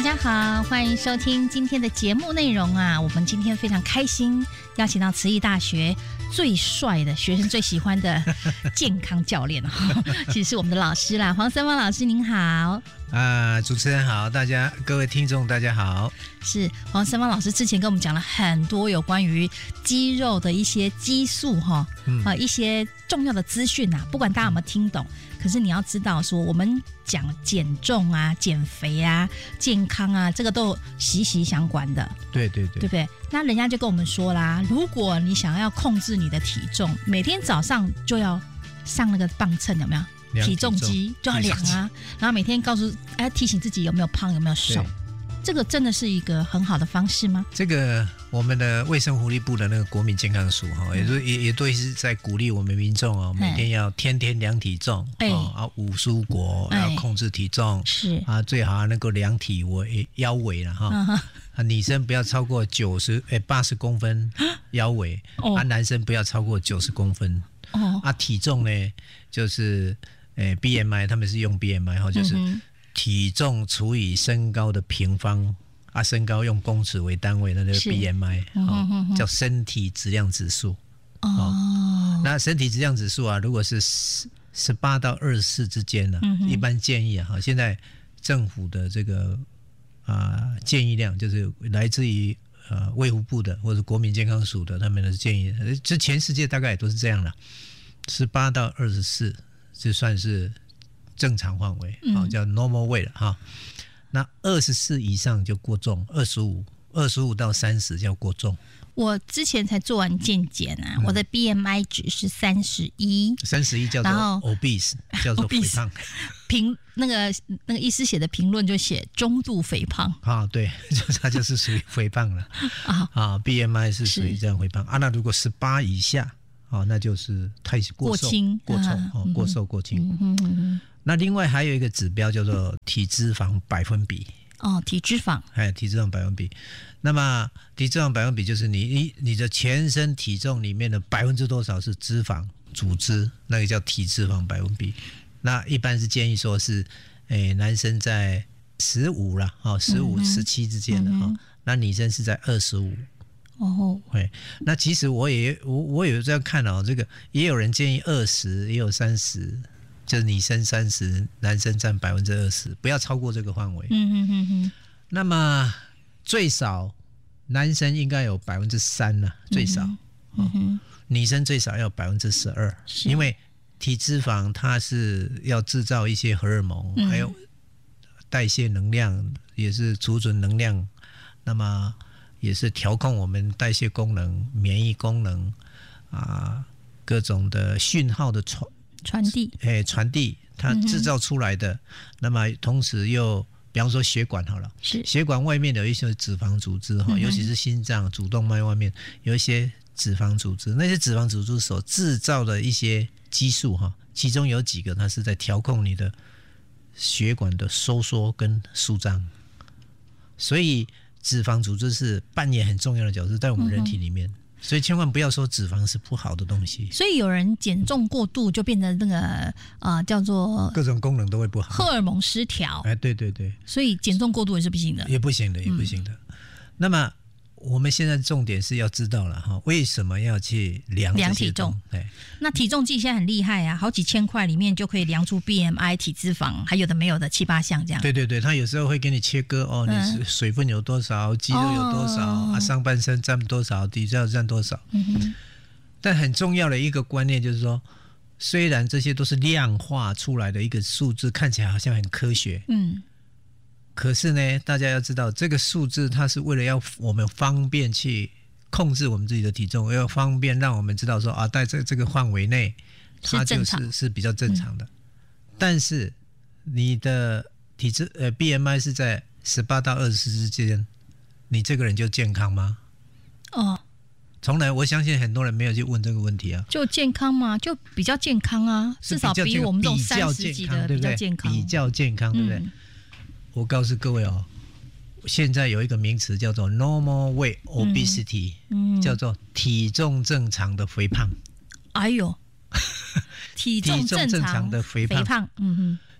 家好，欢迎收听今天的节目内容啊！我们今天非常开心，邀请到慈义大学最帅的学生最喜欢的健康教练其实是我们的老师啦，黄森芳老师您好。 主持人好，各位听众大家好。 是黄森芳老师之前跟我们讲了很多有关于肌肉的一些激素一些重要的资讯啊，不管大家有没有听懂，可是你要知道说我们讲减重啊、减肥啊、健康啊，这个都息息相关的。 对对对， 对不对？那人家就跟我们说啦，如果你想要控制你的体重，每天早上就要上那个磅秤，有没有？体重机就要量啊，然后每天提醒自己有没有胖有没有瘦，这个真的是一个很好的方式吗？ 这个我们的卫生福利部的那个国民健康署也都是在鼓励我们民众每天要天量体重五蔬果要控制体重， 是最好能够量腰围了女生不要超过80公分腰围男生不要超过90公分体重呢就是BMI 他们是用 BMI 就是体重除以身高的平方身高用公尺为单位，那就是 BMI 叫身体质量指数那身体质量指数如果是18到24之间一般建议现在政府的这个建议量就是来自于卫福部的或者国民健康署的他们的建议，这全世界大概也都是这样的，18到24就算是正常范围叫 normal weight 那24以上就过重，25到30叫过重。 我之前才做完健检我的 BMI 值是31 叫做 obese 叫做肥胖那个医师写的评论就写中度肥胖对，它就是属于肥胖了BMI 是属于这样肥胖那如果18以下那就是太过瘦过重过瘦过轻那另外还有一个指标叫做体脂肪百分比体脂肪百分比。那么体脂肪百分比就是你的全身体重里面的多少是脂肪组织，那个叫体脂肪百分比。那一般是建议说是男生在15啦15、17之间的那女生是在25那其实我有这样看这个也有人建议20，也有30，就是女生30，男生占20%，不要超过这个范围。那么最少男生应该有3%了，最少女生最少要12%，因为体脂肪它是要制造一些荷尔蒙，还有代谢能量，也是储存能量，那么也是调控我们代谢功能、免疫功能各种的讯号的传递它制造出来的那么同时又比方说血管好了，血管外面有一些脂肪组织尤其是心脏主动脉外面有一些脂肪组织，那些脂肪组织所制造的一些激素其中有几个它是在调控你的血管的收缩跟舒张，所以脂肪组织是扮演很重要的角色在我们人体里面所以千万不要说脂肪是不好的东西。 所以有人减重过度就变成那个叫做各种功能都会不好， 荷尔蒙失调对对对， 所以减重过度也是不行的， 也不行的。那么我们现在重点是要知道了为什么要去量体重。 那体重计现在很厉害好几千块里面就可以量出 BMI 体脂肪还有的没有的7-8项这样。 对对对，他有时候会给你切割你水分有多少，肌肉有多少上半身占多少，底下占多少但很重要的一个观念就是说，虽然这些都是量化出来的一个数字，看起来好像很科学可是呢大家要知道这个数字它是为了要我们方便去控制我们自己的体重，要方便让我们知道说在这个范围内它就是比较正常的但是你的体质BMI 是在18到24之间，你这个人就健康吗？从来我相信很多人没有去问这个问题就健康吗？就比较健康至少比我们这种30几的比较健康， 比较健康对不对我告诉各位现在有一个名词叫做 normal weight obesity叫做体重正常的肥胖。 体重正常的肥胖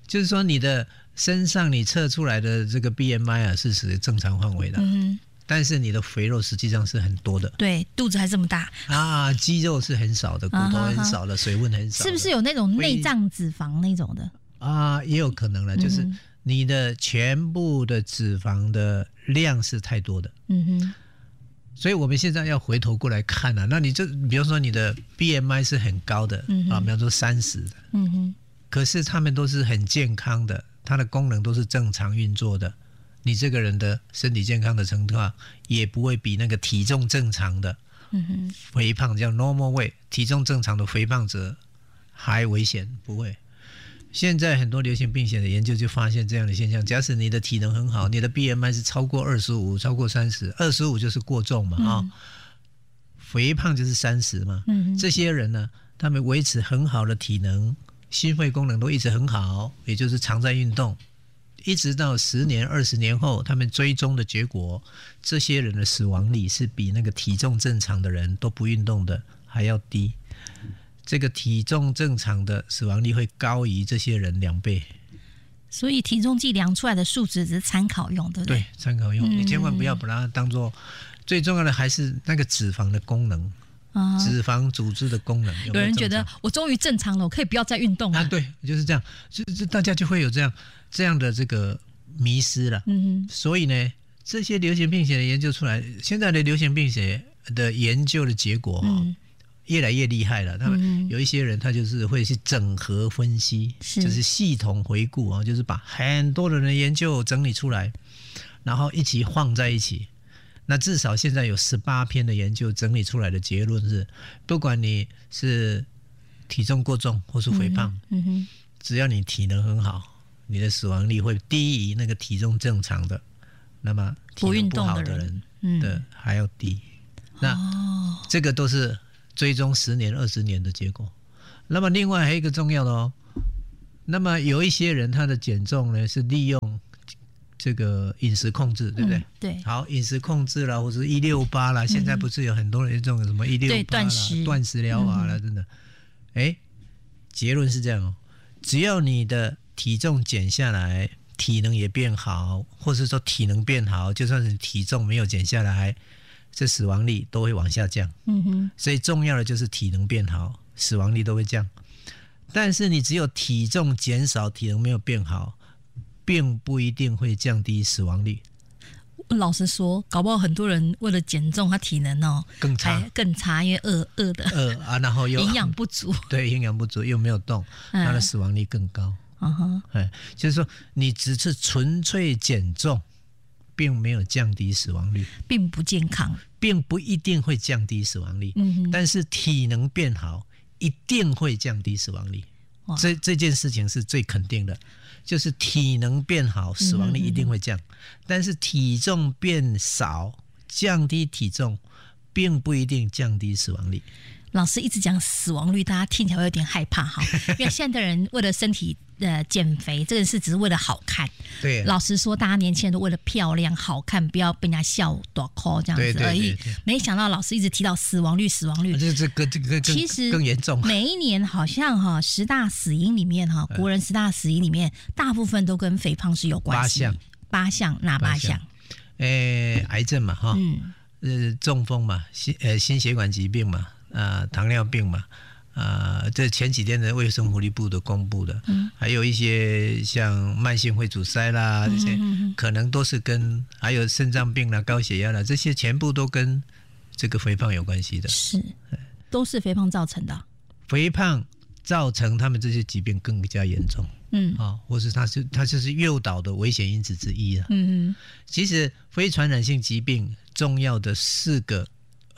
就是说你的身上你测出来的这个 BMI 啊是属于正常范围的，但是你的肥肉实际上是很多的， 对，肚子还这么大啊，肌肉是很少的，骨头很少的，水分很少的， 是不是有那种内脏脂肪那种的啊？也有可能了，就是你的全部的脂肪的量是太多的，所以我们现在要回头过来看啊，那你就比如说你的 BMI 是很高的，啊，比方说30的，可是他们都是很健康的，它的功能都是正常运作的。你这个人的身体健康的程度也不会比那个体重正常的肥胖叫 normal weight 体重正常的肥胖者还危险，不会。现在很多流行病学的研究就发现这样的现象，假使你的体能很好，你的 BMI 是超过25超过30，25就是过重嘛，肥胖就是30嘛，这些人呢，他们维持很好的体能，心肺功能都一直很好，也就是常在运动，一直到10年20年后，他们追踪的结果，这些人的死亡率是比那个体重正常的人都不运动的还要低。这个体重正常的死亡率会高于这些人2倍。 所以体重计量出来的数值只是参考用，对不对？ 对，参考用，你千万不要把它当做最重要的，还是那个脂肪的功能。脂肪组织的功能有没有人觉得我终于正常了，我可以不要再运动了对，就是这样，大家就会有这样的这个迷失了。所以呢，这些流行病学的研究出来，现在的流行病学的研究的结果越来越厉害了。他们有一些人他就是会去整合分析，就是系统回顾就是把很多的人研究整理出来，然后一起放在一起。那至少现在有18篇的研究整理出来的结论是，不管你是体重过重或是肥胖，只要你体能很好，你的死亡率会低于那个体重正常的，那么体能不好的人的还要低。那这个都是追踪10年20年的结果。那么另外还有一个重要的那么有一些人他的减重呢是利用这个饮食控制，对不对？ 对。 好，饮食控制啦，或者168啦，现在不是有很多人这种什么168啦、断食疗法啦，真的。结论是这样只要你的体重减下来，体能也变好，或是说体能变好，就算是体重没有减下来，这死亡率都会往下降。所以重要的就是体能变好，死亡率都会降。但是你只有体重减少，体能没有变好，并不一定会降低死亡率。 老实说，搞不好很多人为了减重，他体能更差，因为饿的然后又营养不足， 对，营养不足又没有动，他的死亡率更高。就是说你只是纯粹减重，并没有降低死亡率， 并不健康， 并不一定会降低死亡率。但是体能变好，一定会降低死亡率。这件事情是最肯定的。就是体能变好，死亡率一定会降，但是体重变少，降低体重并不一定降低死亡率。 老师一直讲死亡率，大家听起来会有点害怕因为现在的人为了身体减肥，这个事只是为了好看。 对， 老实说，大家年轻人都为了漂亮好看，不要被人家笑短裤这样子而已。没想到老师一直提到死亡率， 这个其实更严重。 每一年好像10大死因里面国人10大死因里面，大部分都跟肥胖是有关系。8项，哪8项？癌症嘛中风嘛，心血管疾病嘛。糖尿病嘛，这前几天的卫生福利部的公布的，还有一些像慢性肺阻塞啦，这些可能都是还有肾脏病啦、高血压啦，这些全部都跟这个肥胖有关系的。 是，都是肥胖造成的。 肥胖造成他们这些疾病更加严重，或是它就是诱导的危险因子之一了。其实非传染性疾病重要的4个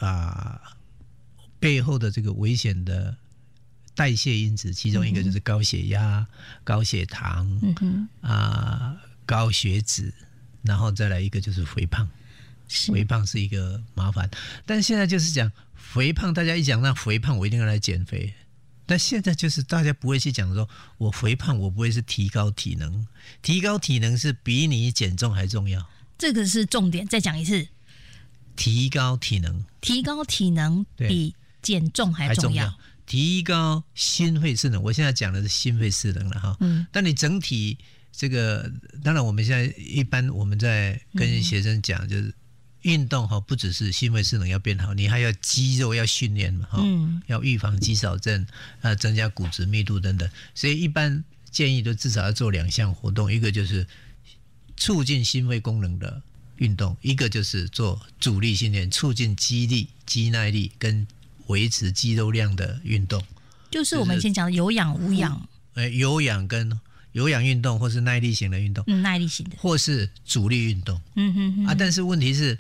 背后的这个危险的代谢因子，其中一个就是高血压、高血糖、高血脂，然后再来一个就是肥胖。肥胖是一个麻烦，但现在就是讲肥胖，大家一讲到肥胖，我一定要来减肥。但现在就是大家不会去讲说，我肥胖我不会是提高体能，提高体能是比你减重还重要。 这个是重点，再讲一次， 提高体能， 比减重还重要。 提高心肺势能。我现在讲的是心肺势能了哈。但你整体这个，当然我们现在一般我们在跟学生讲，就是运动哈，不只是心肺势能要变好，你还要肌肉要训练嘛哈，要预防肌少症，增加骨质密度等等。所以一般建议都至少要做2项活动，一个就是促进心肺功能的运动，一个就是做阻力训练，促进肌力、肌耐力跟维持肌肉量的运动。 就是我们以前讲的有氧无氧。 有氧跟有氧运动，或是耐力型的运动， 耐力型的， 或是阻力运动。但是问题是，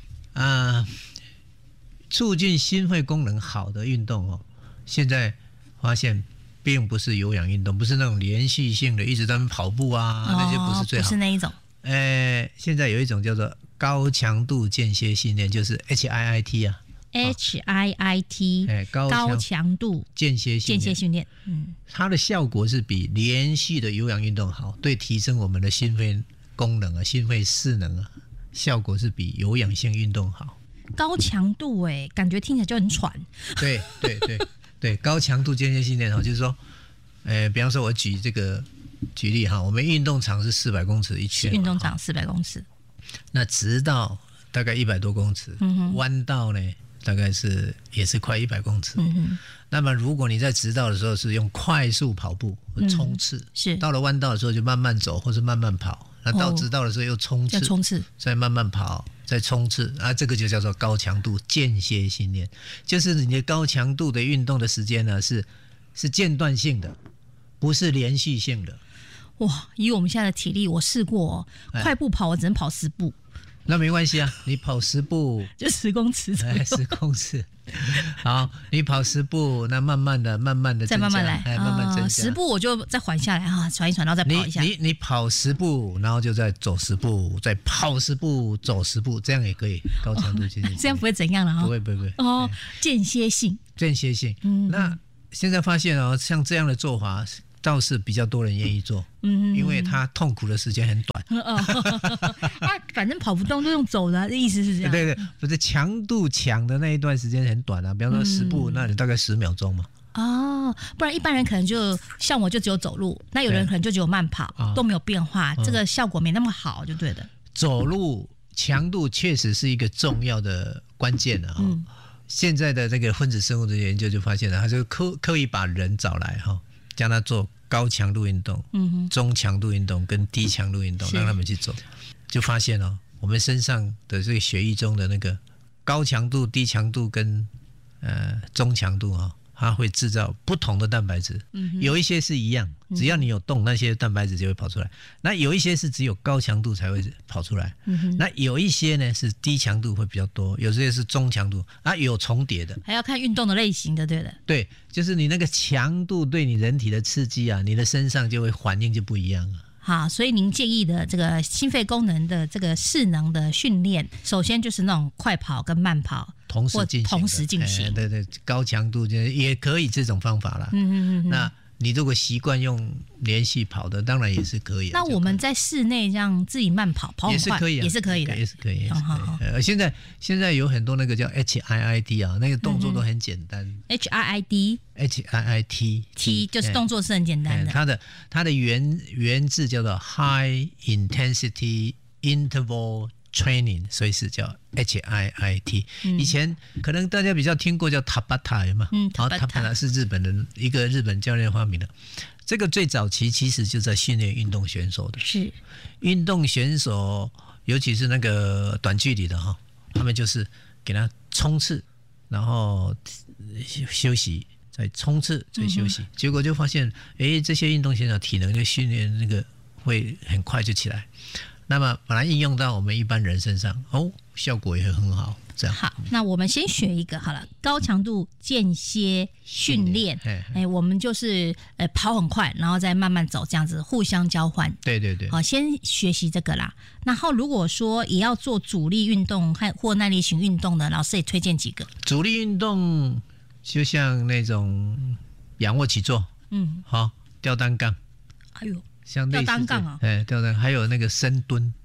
促进心肺功能好的运动哦，现在发现并不是有氧运动，不是那种连续性的一直在那边跑步啊，那些不是最好， 不是那一种。 现在有一种叫做高强度间歇训练，就是 HIIT 啊。 HIIT 高强度间歇训练， 它的效果是比连续的有氧运动好，对提升我们的心肺功能啊、心肺势能啊，效果是比有氧性运动好。 高强度感觉听起来就很喘。 对，高强度间歇训练就是说，比方说我举例哈，我们运动场是400公尺一圈， 运动场400公尺， 那直道大概100多公尺，弯道呢大概也是快100公尺。那么如果你在直道的时候是用快速跑步冲刺， 是到了弯道的时候就慢慢走或是慢慢跑，那到直道的时候又冲刺，再慢慢跑，再冲刺啊，这个就叫做高强度间歇训练，就是你的高强度的运动的时间呢是间断性的，不是连续性的。 哇，以我们现在的体力，我试过快步跑我只能跑10步。 那没关系啊，你跑10步就10公尺左右 ，10公尺。好，你跑10步，那慢慢的再慢慢来， 慢慢增加。 10步我就再缓下来啊，喘一喘，然后再跑一下。 你跑10步，然后就再走10步，再跑10步，走10步，这样也可以高强度间歇。 这样不会怎样了哈？ 不会。 间歇性。 那现在发现像这样的做法倒是比较多人愿意做，因为他痛苦的时间很短。 反正跑不动就用走的，意思是这样。 对，不是强度强的那一段时间很短啊，比方说10步，那你大概10秒钟嘛。 不然一般人可能就像我就只有走路，那有人可能就只有慢跑，都没有变化，这个效果没那么好，就对的。 走路强度确实是一个重要的关键啊。现在的这个分子生物的研究就发现了，他就刻意把人找来叫他做高强度运动、中强度运动跟低强度运动，让他们去做，就发现我们身上的这个血液中的那个高强度、低强度跟中强度它会制造不同的蛋白质，有一些是一样，只要你有动，那些蛋白质就会跑出来。那有一些是只有高强度才会跑出来，那有一些呢是低强度会比较多，有些是中强度有重叠的， 还要看运动的类型的，对的。 对，就是你那个强度对你人体的刺激你的身上就会反应就不一样了。 好，所以您建议的这个心肺功能的这个势能的训练，首先就是那种快跑跟慢跑同时进行，对，高强度也可以这种方法啦。那你如果习惯用连续跑的，当然也是可以。 那我们在室内这样自己慢跑很快也是可以的。现在有很多那个叫 HIIT 那个动作都很简单。 HIIT 就是动作是很简单的。 它的原字叫做 High Intensity Interval Training， 所以是叫 HIIT。以前可能大家比较听过叫 Tabata 有吗？Tabata 是一个日本教练发明的。这个最早期其实就在训练运动选手的。是运动选手，尤其是那个短距离的他们就是给他冲刺，然后休息，再冲刺，再休息。结果就发现，这些运动选手体能就训练那个会很快就起来。那么把它应用到我们一般人身上，效果也很好。这样好，那我们先学一个好了，高强度间歇训练。我们就是跑很快，然后再慢慢走，这样子互相交换。 对。 好，先学习这个啦。然后如果说也要做阻力运动或耐力型运动的，老师也推荐几个。 阻力运动就像那种仰卧起坐，吊单杠。 哎呦。 像吊单杠吊单，还有那个深蹲，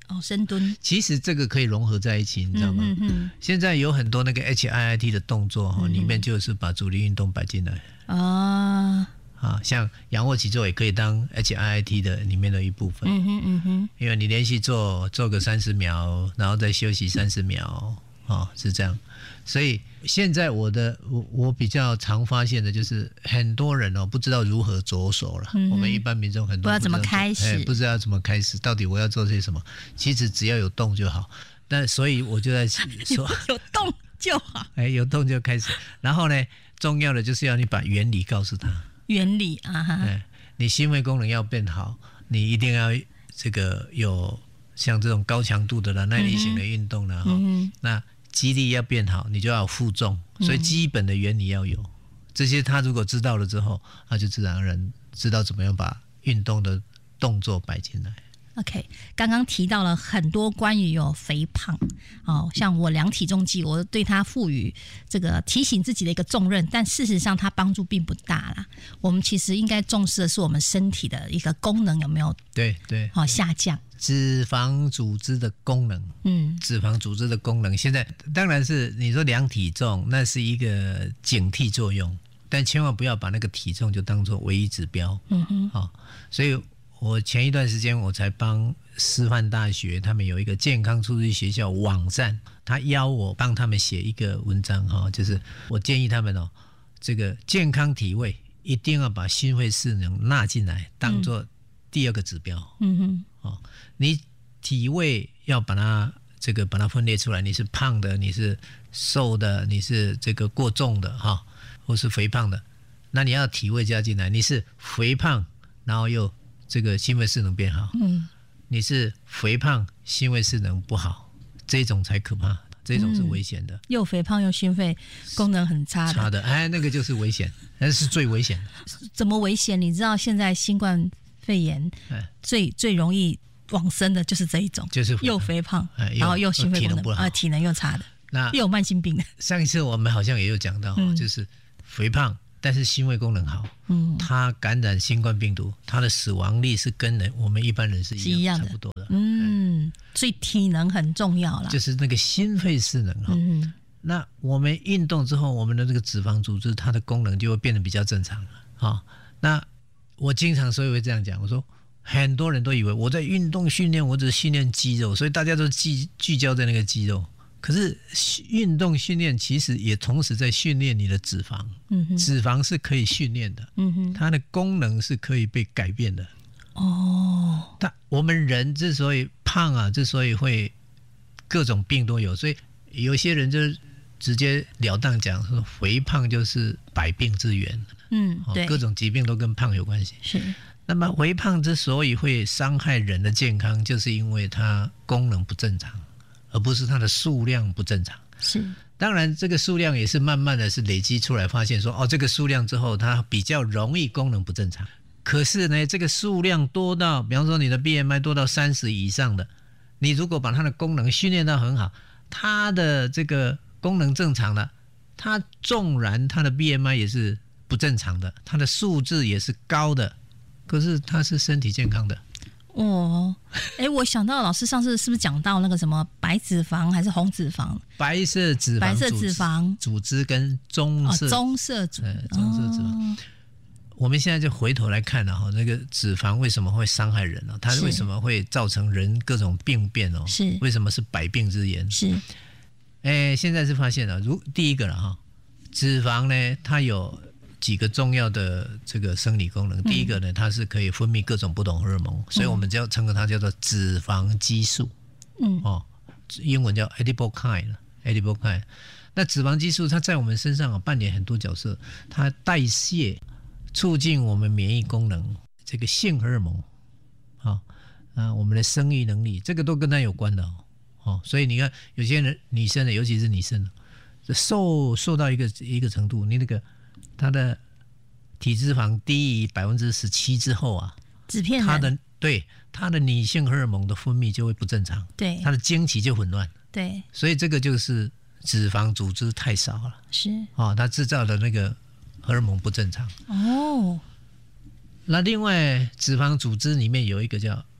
深蹲。 其实这个可以融合在一起，你知道吗？现在有很多那个 HIIT 的动作里面就是把阻力运动摆进来像仰卧起坐也可以当 HIIT 的里面的一部分。因为你连续做个30秒，然后再休息30秒是这样。所以现在我比较常发现的就是很多人不知道如何着手了。我们一般民众很多不知道怎么开始， 不知道怎么开始，到底我要做些什么？其实只要有动就好。但所以我就在说， 有动就好。 有动就开始。然后呢，重要的就是要你把原理告诉他。原理你心肺功能要变好，你一定要这个有像这种高强度的耐力型的运动了那肌力要变好，你就要有负重，所以基本的原理要有。这些他如果知道了之后，他就自然而然知道怎么样把运动的动作摆进来。 OK， 刚刚提到了很多关于有肥胖像我量体重计，我对它赋予这个提醒自己的一个重任，但事实上它帮助并不大啦。我们其实应该重视的是我们身体的一个功能有没有下降。 脂肪组织的功能，脂肪组织的功能，现在当然是你说量体重，那是一个警惕作用，但千万不要把那个体重就当作唯一指标。所以我前一段时间我才帮师范大学他们有一个健康促进学校网站，他邀我帮他们写一个文章就是我建议他们这个健康体位一定要把心肺适能纳进来，当作第二个指标。你体位要把它分裂出来，你是胖的，你是瘦的，你是这个过重的或是肥胖的，那你要体位加进来，你是肥胖然后又这个心肺适能变好，你是肥胖心肺适能不好，这种才可怕，这种是危险的。 又肥胖又心肺功能很差的， 那个就是危险，那是最危险的。 怎么危险？你知道现在新冠肺炎最容易往生的就是这一种，就是又肥胖，然后又心肺功能不好，体能又差的，又有慢性病的。 上一次我们好像也有讲到，就是肥胖但是心肺功能好，它感染新冠病毒，它的死亡率是跟我们一般人是一样差不多的。 所以体能很重要啦， 就是那个心肺适能那我们运动之后，我们的这个脂肪组织它的功能就会变得比较正常了那我经常所以会这样讲，我说很多人都以为我在运动训练，我只是训练肌肉，所以大家都聚焦在那个肌肉。可是运动训练其实也同时在训练你的脂肪，脂肪是可以训练的，它的功能是可以被改变的。但我们人之所以胖之所以会各种病都有，所以有些人就直截了当讲说肥胖就是百病之源。对，各种疾病都跟胖有关系。 是。 那么肥胖之所以会伤害人的健康，就是因为它功能不正常，而不是它的数量不正常。 是。 当然这个数量也是慢慢的是累积出来，发现说这个数量之后它比较容易功能不正常。可是呢，这个数量多到比方说你的 BMI 多到30以上的，你如果把它的功能训练到很好，它的这个功能正常了，它纵然它的 BMI 也是不正常的，它的数字也是高的，可是它是身体健康的。 我想到老师上次是不是讲到那个什么白脂肪还是红脂肪？ 白色脂肪组织跟棕色脂肪。我们现在就回头来看那个脂肪为什么会伤害人它为什么会造成人各种病变是为什么是百病之源？ 是现在是发现了，第一个了脂肪呢，它有几个重要的这个生理功能。第一个呢，它是可以分泌各种不同荷尔蒙，所以我们就要称呼它叫做脂肪激素。英文叫 adipokine。那脂肪激素它在我们身上扮演很多角色，它代谢，促进我们免疫功能，这个性荷尔蒙，我们的生育能力，这个都跟它有关的所以你看有些人女生的，尤其是女生的，瘦到一个程度，你那个他的体脂肪低于17%之后纸片人他的女性荷尔蒙的分泌就会不正常， 对， 他的经期就混乱， 对， 所以这个就是脂肪组织太少了， 是它制造的那个荷尔蒙不正常。那另外脂肪组织里面有一个叫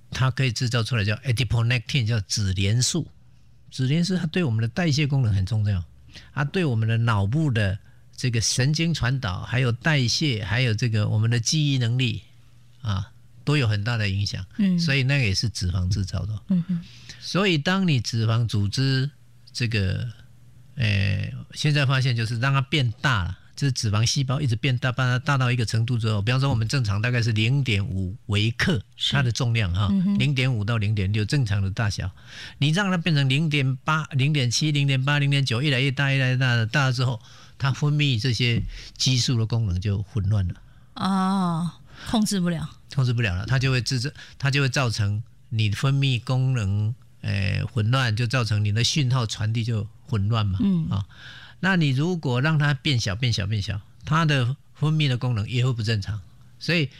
它可以制造出来叫 adiponectin， 叫脂联素。脂联素它对我们的代谢功能很重要，它对我们的脑部的这个神经传导，还有代谢，还有这个我们的记忆能力啊，都有很大的影响。所以那个也是脂肪制造的。所以当你脂肪组织这个，现在发现就是让它变大了。就是脂肪细胞一直变大，把它大到一个程度之后，比方说我们正常大概是 0.5 微克，它的重量0.5 到 0.6 正常的大小，你让它变成 0.8 0.7 0.8 0.9 越来越大越来越大，大了之后，它分泌这些激素的功能就混乱了。 控制不了了，它就会造成你分泌功能混乱，就造成你的讯号传递就混乱嘛。那你如果让它变小，它的分泌的功能也会不正常。所以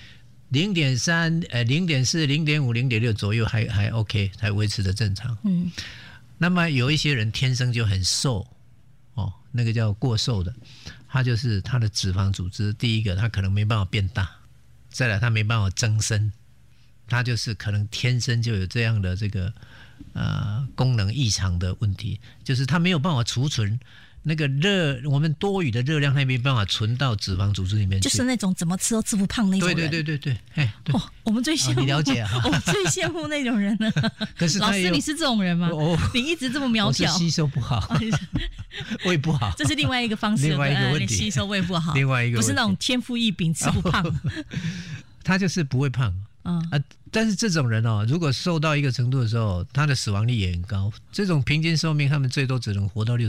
0.3 0.4 0.5 0.6 左右还 OK， 才维持的正常。那么有一些人天生就很瘦那个叫过瘦的，他就是他的脂肪组织，第一个他可能没办法变大，再来他没办法增生，他就是可能天生就有这样的这个功能异常的问题，就是他没有办法储存那个我们多余的热量，它没办法存到脂肪组织里面去， 就是那种怎么吃都吃不胖那种人。 对， 我们最羡慕， 你了解啊？ 我们最羡慕那种人了。 可是老师，你是这种人吗？你一直这么苗条， 我是吸收不好，胃不好， 这是另外一个方式， 另外一个问题， 吸收胃不好， 另外一个不是那种天赋异禀吃不胖， 他就是不会胖。但是这种人如果瘦到一个程度的时候，他的死亡率也很高。这种平均寿命，他们最多只能活到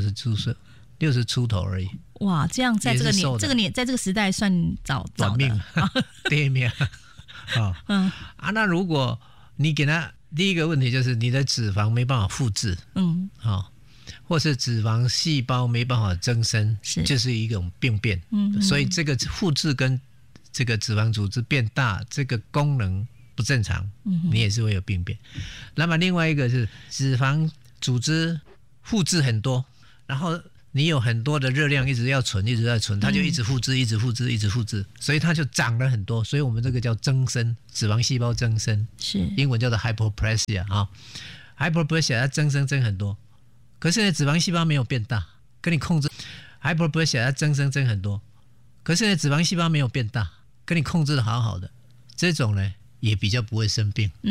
60出头而已。 哇，这样在这个时代算短命，对命那如果你给他第一个问题就是你的脂肪没办法复制，或是脂肪细胞没办法增生，就是一种病变。所以这个复制跟这个脂肪组织变大，这个功能不正常，你也是会有病变。那么另外一个是脂肪组织复制很多，然后你有很多的热量一直要存，它就一直复制，所以它就长了很多。所以我们这个叫增生，脂肪细胞增生， 是英文叫做 hyperplasia hyperplasia 它增很多，可是呢脂肪细胞没有变大，跟你控制 hyperplasia 它增很多，可是呢脂肪细胞没有变大，跟你控制的好好的，这种呢也比较不会生病。